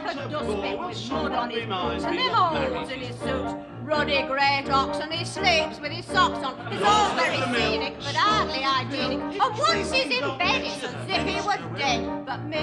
like a dustbin with mud on his boots and them holes in his suit. Ruddy great ox and he sleeps with his socks on. It's all very scenic, but hardly hygienic. And once he's in bed, it's as if he were dead. But me